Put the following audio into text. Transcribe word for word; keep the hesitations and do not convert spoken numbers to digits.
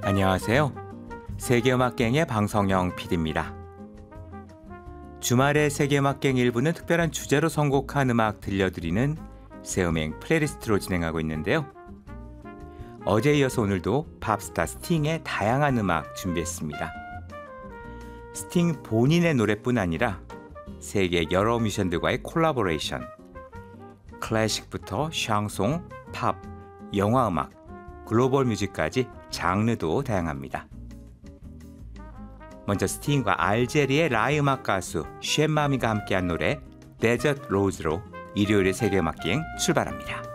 안녕하세요. 세계음악갱의 방성영 피디입니다. 주말의 세계음악갱 일부는 특별한 주제로 선곡한 음악 들려드리는 새음행 플레이리스트로 진행하고 있는데요. 어제에 이어서 오늘도 팝스타 스팅의 다양한 음악 준비했습니다. 스팅 본인의 노래뿐 아니라 세계 여러 뮤지션들과의 콜라보레이션, 클래식부터 샹송, 팝, 영화음악, 글로벌 뮤직까지 장르도 다양합니다. 먼저 스팅과 알제리의 라이 음악 가수 쉔마미가 함께한 노래 데저트 로즈로 일요일의 세계음악기행 출발합니다.